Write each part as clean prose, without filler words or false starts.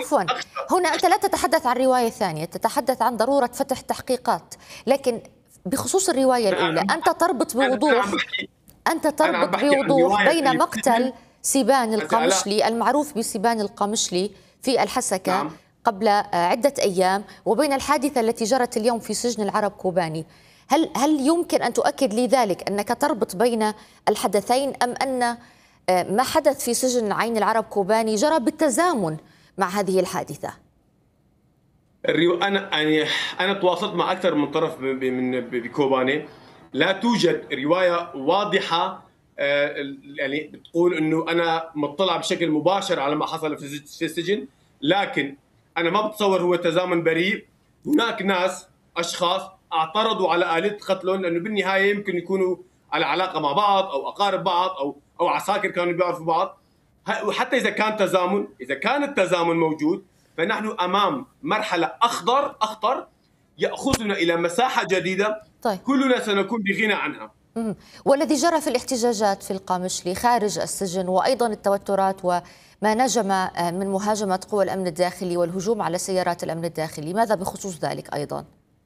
عفوا، هنا أنت لا تتحدث عن رواية ثانية، تتحدث عن ضرورة فتح تحقيقات، لكن بخصوص الرواية الأولى أنت تربط بوضوح بين مقتل سيبان القامشلي المعروف بسيبان القامشلي في الحسكة قبل عدة أيام وبين الحادثة التي جرت اليوم في سجن العرب كوباني. هل يمكن أن تؤكد لي ذلك أنك تربط بين الحدثين، أم أن ما حدث في سجن عين العرب كوباني جرى بالتزامن مع هذه الحادثة؟ أنا تواصلت مع أكثر من طرف بكوباني، لا توجد رواية واضحة يعني بتقول أنه أنا مطلع بشكل مباشر على ما حصل في السجن، لكن أنا ما بتصور هو تزامن بريء. هناك ناس أشخاص اعترضوا على آلية قتلهم لأنه بالنهاية يمكن يكونوا على علاقة مع بعض أو أقارب بعض أو عساكر كانوا بيعرفوا بعض. وحتى إذا كان التزامن موجود، فنحن أمام مرحلة أخطر يأخذنا إلى مساحة جديدة. طيب. كلنا سنكون بغنى عنها. والذي جرى في الاحتجاجات في القامشلي خارج السجن، وأيضا التوترات وما نجم من مهاجمة قوى الأمن الداخلي والهجوم على سيارات الأمن الداخلي، ماذا بخصوص ذلك أيضا؟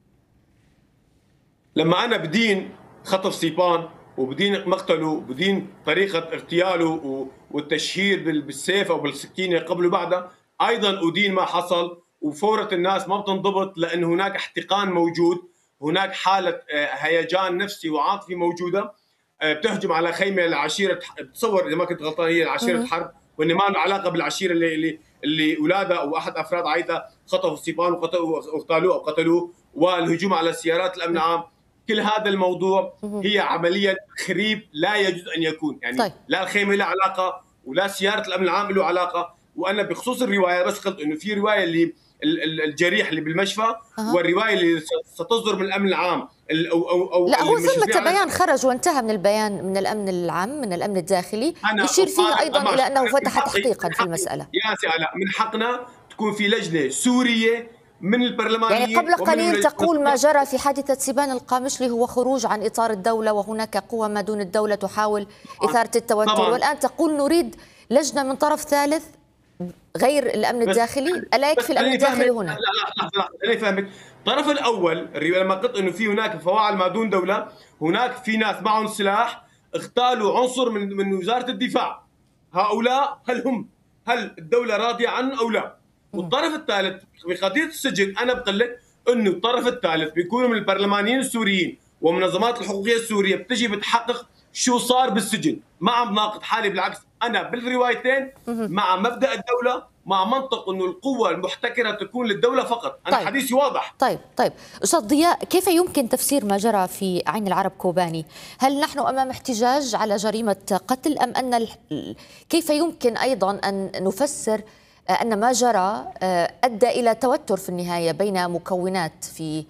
لما أنا بدين خطف سيبان وبدين مقتله وبدين طريقة اغتياله والتشهير بالسيف أو بالسكينة قبل وبعدها، أيضا أدين ما حصل. وفورة الناس ما بتنضبط لأن هناك احتقان موجود، هناك حالة هيجان نفسي وعاطفي موجودة. بتهجم على خيمة العشيرة، بتصور إذا ما كنت غلطان هي عشيرة حرب، وإن ما له علاقة بالعشيرة اللي أولادها أو أحد أفراد عائلتها خطفوا سيبان واغتالوه أو قتلوه، والهجوم على سيارات الأمن العام. كل هذا الموضوع هي عملية تخريب لا يجوز أن يكون، يعني طيب. لا الخيمة له علاقة ولا سيارة الأمن العام له علاقة. وأنا بخصوص الرواية بس قلت إنه في رواية اللي الجريح اللي بالمشفى، والرواية اللي ستصدر من الأمن العام أو لا، هو ثمة بيان خرج وانتهى من البيان من الأمن العام من الأمن الداخلي يشير فيه أيضا إلى أنه فتح تحقيقا في المسألة. يا سي من حقنا تكون في لجنة سورية من البرلمانيين. يعني قبل قليل تقول ما جرى في حادثة سيبان القامشلي هو خروج عن إطار الدولة، وهناك قوى ما دون الدولة تحاول إثارة التوتر، والآن تقول نريد لجنة من طرف ثالث غير الأمن الداخلي. ألا يكفي الأمن الداخلي هنا؟ لا أنا فاهمك. الطرف الأول لما قلت إنه في هناك فواعل ما دون دولة، هناك في ناس معهم سلاح اغتالوا عنصر من وزارة الدفاع. هؤلاء هل الدولة راضية عنه أو لا؟ والطرف الثالث بقضية السجن، أنا بقول لك إنه الطرف الثالث بيكونوا من البرلمانيين السوريين ومنظمات الحقوقية السورية، بتجي بتحقق شو صار بالسجن. ما عم ناقض حالي، بالعكس أنا بالروايتين مع مبدأ الدولة، مع منطق أنه القوة المحتكرة تكون للدولة فقط. أنا طيب. حديثي واضح. طيب أستاذ ضياء، كيف يمكن تفسير ما جرى في عين العرب كوباني؟ هل نحن أمام احتجاج على جريمة قتل، أم أن كيف يمكن أيضا أن نفسر أن ما جرى أدى إلى توتر في النهاية بين مكونات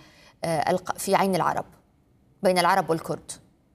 في عين العرب بين العرب والكرد؟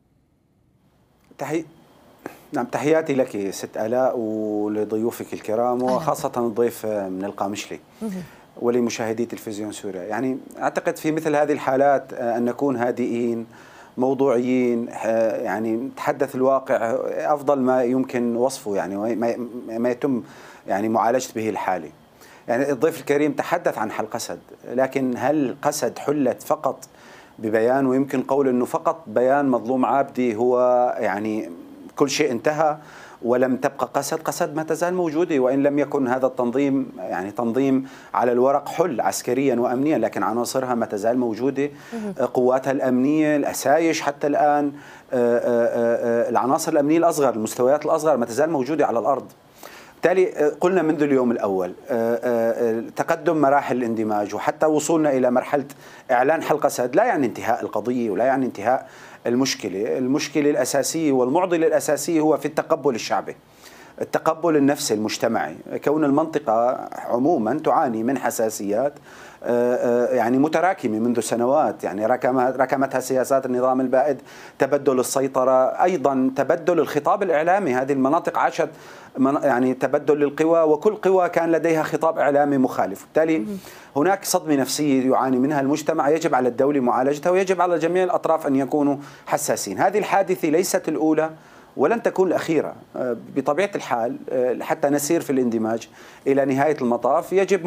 نعم، تحياتي لك ست آلاء ولضيوفك الكرام، وخاصة الضيف من القامشلي ولمشاهدي تلفزيون سوريا. يعني أعتقد في مثل هذه الحالات أن نكون هادئين موضوعيين، يعني نتحدث الواقع أفضل ما يمكن وصفه، يعني ما يتم يعني معالجة به الحالة. يعني الضيف الكريم تحدث عن حل قسد، لكن هل قسد حلت فقط ببيان؟ ويمكن قول أنه فقط بيان مظلوم عابدي هو يعني كل شيء انتهى ولم تبقى قسد ما تزال موجودة، وإن لم يكن هذا التنظيم يعني تنظيم على الورق حل عسكريا وأمنيا، لكن عناصرها ما تزال موجودة، قواتها الأمنية، الأسايش حتى الآن، العناصر الأمنية الأصغر، المستويات الأصغر ما تزال موجودة على الأرض. بالتالي قلنا منذ اليوم الأول تقدم مراحل الاندماج وحتى وصولنا إلى مرحلة إعلان حل قسد لا يعني انتهاء القضية ولا يعني انتهاء المشكلة الأساسية والمعضلة الأساسية هو في التقبل الشعبي، التقبل النفسي المجتمعي. كون المنطقة عموما تعاني من حساسيات يعني متراكمة منذ سنوات، يعني ركمتها سياسات النظام البائد، تبدل السيطرة، أيضا تبدل الخطاب الإعلامي. هذه المناطق عاشت يعني تبدل للقوى، وكل قوى كان لديها خطاب إعلامي مخالف. بالتالي هناك صدمة نفسية يعاني منها المجتمع، يجب على الدولة معالجتها، ويجب على جميع الأطراف أن يكونوا حساسين. هذه الحادثة ليست الأولى ولن تكون الأخيرة بطبيعة الحال. حتى نسير في الاندماج إلى نهاية المطاف يجب